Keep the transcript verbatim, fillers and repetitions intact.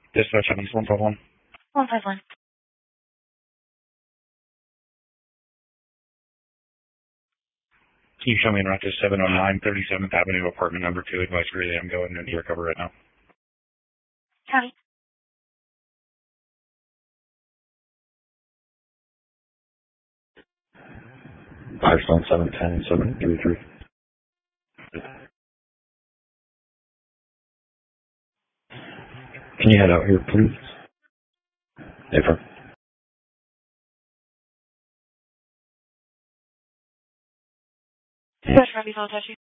Dispatch on East one five one. one five one. Can you show me in Rochester seven oh nine thirty-seventh Avenue, apartment number two, Advice Greeley? I'm going into your cover right now. County. Firestone seven ten seven three three. Can you head out here, please? Affirm. Dispatch, Robbie, I'll touch you.